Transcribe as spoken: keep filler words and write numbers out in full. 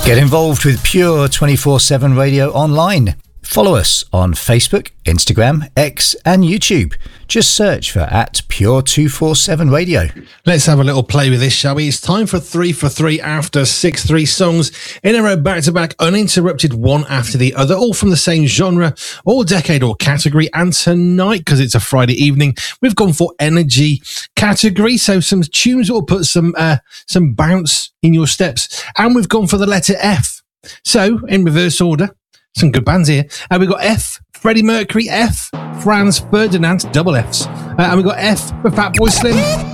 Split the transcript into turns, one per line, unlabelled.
Get involved with Pure twenty-four seven Radio online. Follow us on Facebook, Instagram, X and YouTube. Just search for at Pure two forty-seven Radio.
Let's have a little play with this, shall we? It's time for three for three after six, three songs in a row, back to back, uninterrupted, one after the other, all from the same genre, all decade or category. And tonight, because it's a Friday evening, we've gone for energy category. So some tunes that will put some, uh, some bounce in your steps. And we've gone for the letter F. So in reverse order, some good bands here. Uh, we've got F, Freddie Mercury, F, Franz Ferdinand, double Fs. Uh, and we've got F for Fatboy Slim.